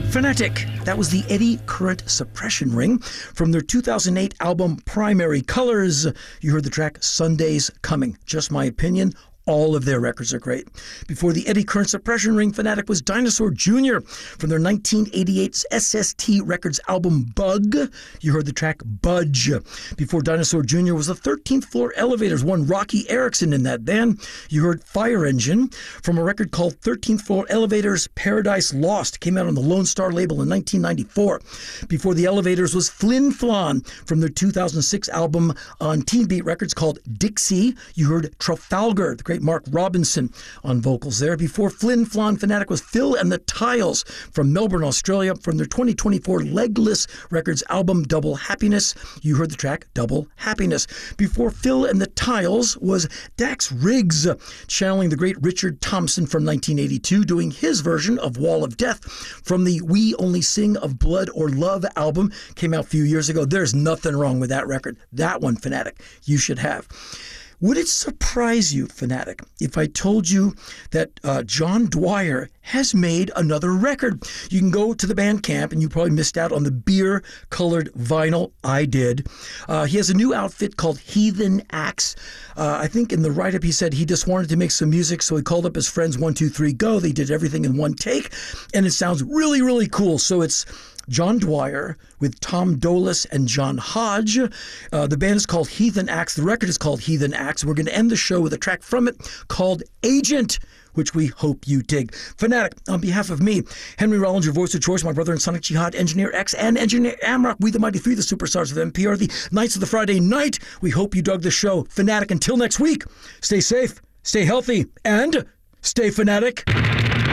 Phonetic. That was the Eddie Current Suppression Ring from their 2008 album Primary Colors. You heard the track Sunday's Coming. Just my opinion. All of their records are great. Before the Eddie Current Suppression Ring, Phonetic was Dinosaur Jr. from their 1988 SST Records album Bug. You heard the track Budge. Before Dinosaur Jr. was the 13th Floor Elevators, one Rocky Erickson in that band. You heard Fire Engine from a record called 13th Floor Elevators Paradise Lost. Came out on the Lone Star label in 1994. Before the Elevators was Flin Flon from their 2006 album on Teen Beat Records called Dixie. You heard Trafalgar, the great Mark Robinson on vocals there. Before Flin Flon, Phonetic was Phil and the Tiles from Melbourne, Australia, from their 2024 Legless Records album Double Happiness. You heard the track Double Happiness. Before Phil and the Tiles was Dax Riggs, channeling the great Richard Thompson from 1982, doing his version of Wall of Death from the We Only Sing of Blood or Love album. Came out a few years ago. There's nothing wrong with that record. That one, Phonetic, you should have. Would it surprise you, Phonetic, if I told you that John Dwyer has made another record? You can go to the Bandcamp, and you probably missed out on the beer-colored vinyl. I did. He has a new outfit called Heathen Axe. I think in the write-up he said he just wanted to make some music, so he called up his friends 1, 2, 3, go. They did everything in one take, and it sounds really, really cool. So it's John Dwyer with Tom Dolis and John Hodge. The band is called Heathen Axe. The record is called Heathen Axe. We're going to end the show with a track from it called Agent, which we hope you dig. Phonetic, on behalf of me, Henry Rollins, your voice of choice, my brother in Sonic Jihad, Engineer X, and Engineer Amrock, we the Mighty Three, the superstars of NPR, the Knights of the Friday Night. We hope you dug the show. Phonetic, until next week, stay safe, stay healthy, and stay phonetic.